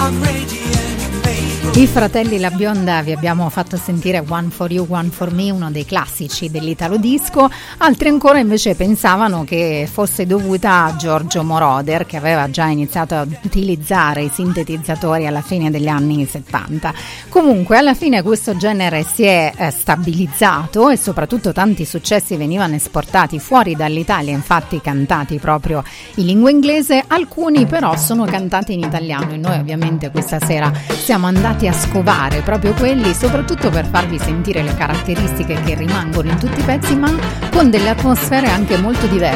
I fratelli La Bionda, vi abbiamo fatto sentire One for You, One for Me, uno dei classici dell'italo disco. Altri ancora invece pensavano che fosse dovuta a Giorgio Moroder, che aveva già iniziato ad utilizzare i sintetizzatori alla fine degli anni 70. Comunque alla fine questo genere si è stabilizzato e soprattutto tanti successi venivano esportati fuori dall'Italia, infatti cantati proprio in lingua inglese. Alcuni però sono cantati in italiano e noi ovviamente questa sera siamo andati a scovare proprio quelli, soprattutto per farvi sentire le caratteristiche che rimangono in tutti i pezzi, ma con delle atmosfere anche molto diverse.